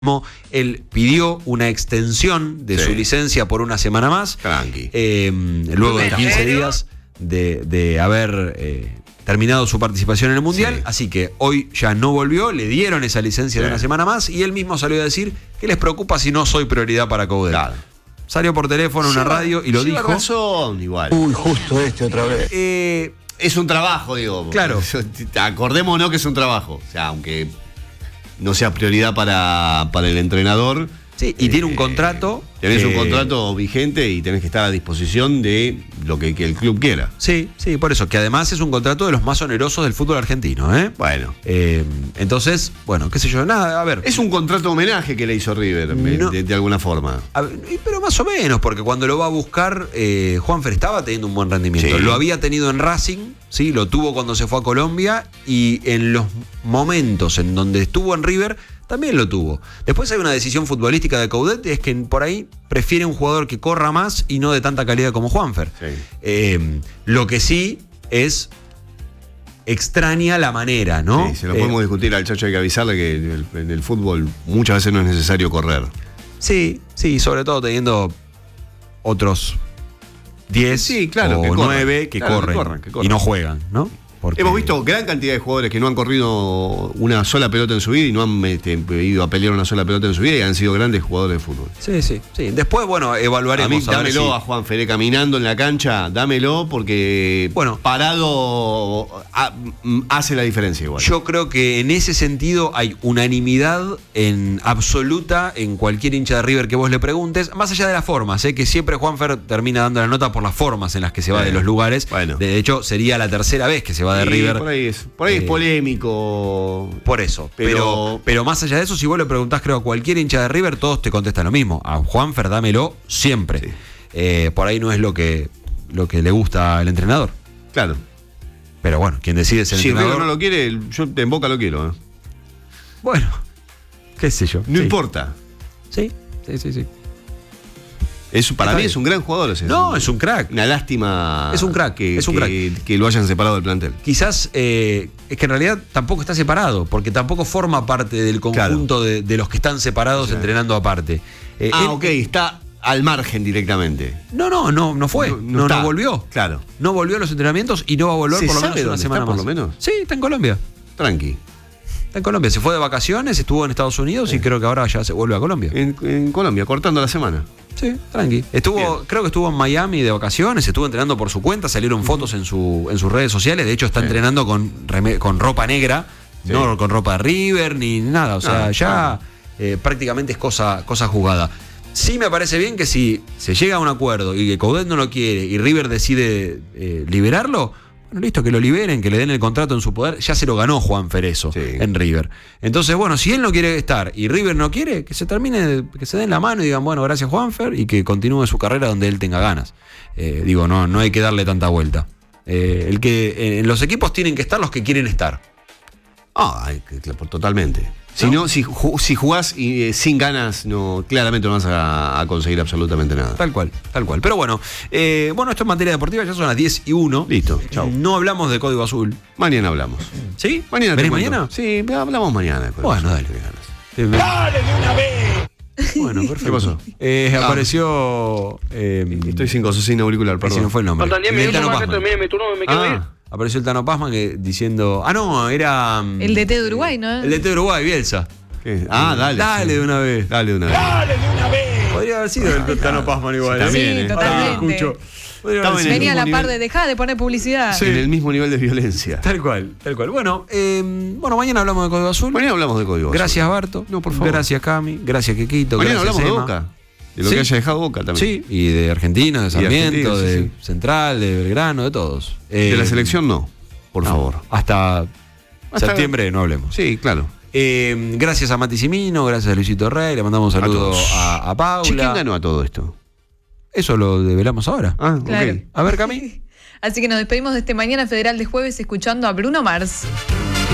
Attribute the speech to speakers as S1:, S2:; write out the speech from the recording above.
S1: Él pidió una extensión de su licencia por una semana más.
S2: Tranqui.
S1: Luego de 15 días de haber terminado su participación en el Mundial.
S2: Sí.
S1: Así que hoy ya no volvió, le dieron esa licencia de una semana más y él mismo salió a decir que les preocupa si no soy prioridad para Coudet.
S2: Claro.
S1: Salió por teléfono en una radio y lo dijo.
S2: Razón, igual.
S3: Uy, justo otra vez.
S2: Es un trabajo, digo.
S1: Claro.
S2: Acordémonos que es un trabajo. O sea, aunque no sea prioridad para el entrenador.
S1: Sí, y tiene un contrato.
S2: Tenés un contrato vigente y tenés que estar a disposición de lo que el club quiera.
S1: Sí, por eso, que además es un contrato de los más onerosos del fútbol argentino, ¿eh?
S2: Bueno.
S1: Entonces, bueno, qué sé yo, nada, a ver.
S2: Es un contrato de homenaje que le hizo River, de alguna forma.
S1: Pero más o menos, porque cuando lo va a buscar, Juanfer estaba teniendo un buen rendimiento.
S2: Sí.
S1: Lo había tenido en Racing, ¿sí? Lo tuvo cuando se fue a Colombia y en los momentos en donde estuvo en River, también lo tuvo. Después hay una decisión futbolística de Coudet, es que por ahí prefiere un jugador que corra más y no de tanta calidad como Juanfer.
S2: Sí.
S1: Lo que sí es extraña la manera, ¿no?
S2: Sí, se lo podemos discutir al Chacho, hay que avisarle que en el fútbol muchas veces no es necesario correr.
S1: Sí, sobre todo teniendo otros 10 o 9 que corren y no juegan, ¿no? Porque
S2: hemos visto gran cantidad de jugadores que no han corrido una sola pelota en su vida y no han ido a pelear una sola pelota en su vida y han sido grandes jugadores de fútbol.
S1: Sí. Después, bueno, evaluaremos.
S2: A mí, dámelo a Juan Feré caminando en la cancha, dámelo porque parado hace la diferencia igual.
S1: Yo creo que en ese sentido hay unanimidad absoluta en cualquier hincha de River que vos le preguntes, más allá de las formas, que siempre Juanfer termina dando la nota por las formas en las que se va de los lugares. Bueno. De hecho, sería la tercera vez que se va de River.
S2: Por ahí es polémico.
S1: Por eso. Pero más allá de eso, si vos le preguntás, creo, a cualquier hincha de River, todos te contestan lo mismo. A Juanfer dámelo siempre. Sí. Por ahí no es lo que le gusta al entrenador.
S2: Claro.
S1: Pero bueno, quien decide es el entrenador.
S2: Si River no lo quiere, yo en Boca lo quiero.
S1: Bueno, qué sé yo.
S2: No importa.
S1: Sí.
S2: Para mí es un gran jugador ese.
S1: No, es un crack.
S2: Una lástima.
S1: Es un crack.
S2: Que lo hayan separado del plantel.
S1: Quizás es que en realidad tampoco está separado, porque tampoco forma parte del conjunto de los que están separados entrenando aparte.
S2: Ok, está al margen directamente.
S1: No fue. No volvió.
S2: Claro.
S1: No volvió a los entrenamientos y no va a volver por lo menos una semana más.
S2: ¿Por lo menos?
S1: Sí, está en Colombia.
S2: Tranqui.
S1: Está en Colombia. Se fue de vacaciones, estuvo en Estados Unidos y creo que ahora ya se vuelve a Colombia.
S2: En Colombia, cortando la semana.
S1: Sí, tranqui. Creo que estuvo en Miami de vacaciones, estuvo entrenando por su cuenta, salieron fotos en sus redes sociales, de hecho está entrenando con ropa negra, no con ropa de River ni nada, o sea, prácticamente es cosa jugada. Sí me parece bien que si se llega a un acuerdo y que Coudet no lo quiere y River decide liberarlo, bueno, listo, que lo liberen, que le den el contrato en su poder. Ya se lo ganó Juanfer eso en River. Entonces, bueno, si él no quiere estar y River no quiere, que se den la mano y digan, bueno, gracias Juanfer, y que continúe su carrera donde él tenga ganas. No hay que darle tanta vuelta. En los equipos tienen que estar los que quieren estar.
S2: Totalmente. Si jugás sin ganas, claramente no vas a conseguir absolutamente nada.
S1: Tal cual. Pero bueno, esto en materia deportiva, ya son las 10:01.
S2: Listo, chau.
S1: No hablamos de Código Azul.
S2: Mañana hablamos.
S1: ¿Sí?
S2: ¿Venís
S1: mañana?
S2: Sí, hablamos mañana.
S1: Bueno, dale.
S3: ¡Dale de una vez!
S1: Bueno, perfecto.
S2: ¿Qué pasó?
S1: Apareció...
S2: estoy sin auricular, perdón.
S1: Si no fue el nombre.
S4: Faltan 10 minutos más que termine mi turno, me quedo bien.
S1: Apareció el Tano Pazman diciendo... era...
S5: El DT de Uruguay, ¿no?
S1: El DT de Uruguay, Bielsa.
S2: Dale.
S1: Dale de una vez.
S2: Dale de una vez.
S3: ¡Dale de una vez!
S1: Podría haber sido el Tano Pazman igual.
S5: Sí, totalmente. Venía a la par de dejar de poner publicidad.
S2: Sí. En el mismo nivel de violencia.
S1: Tal cual. Bueno, mañana hablamos de Código Azul.
S2: Mañana hablamos de Código Azul.
S1: Gracias, Barto.
S2: No, por favor.
S1: Gracias, Cami. Gracias, Quequito.
S2: Mañana
S1: gracias,
S2: hablamos
S1: Emma.
S2: de Boca. De lo que haya dejado Boca también.
S1: Sí, y de Argentina, de Sarmiento, de
S2: sí.
S1: Central, de Belgrano, de todos.
S2: De la selección no, por favor.
S1: Hasta septiembre no hablemos.
S2: Sí, claro.
S1: Gracias a Mati Cimino, gracias a Luisito Rey, le mandamos un saludo a Paula.
S2: ¿Quién ganó a todo esto?
S1: Eso lo develamos ahora.
S5: Claro.
S2: Ok.
S1: A ver, Cami.
S5: Así que nos despedimos de este Mañana Federal de Jueves escuchando a Bruno Mars.